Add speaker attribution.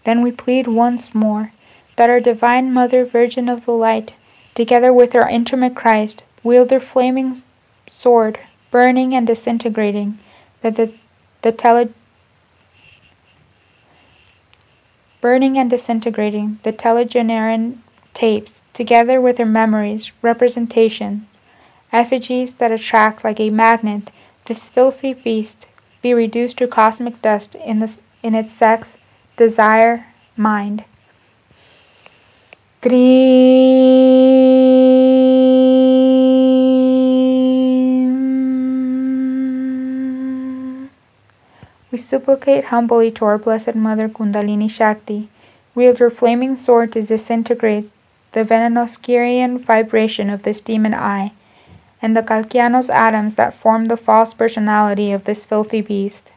Speaker 1: Then we plead once more that our Divine Mother, Virgin of the Light, together with our intimate Christ, wield their flaming sword, burning and disintegrating the telegenerian tapes, together with their memories, representations, effigies that attract like a magnet this filthy beast, be reduced to cosmic dust in its sex, desire, mind. Grim. We supplicate humbly to our Blessed Mother Kundalini Shakti, wield her flaming sword to disintegrate the venenoscurian vibration of this demon eye, and the calcaneous atoms that form the false personality of this filthy beast.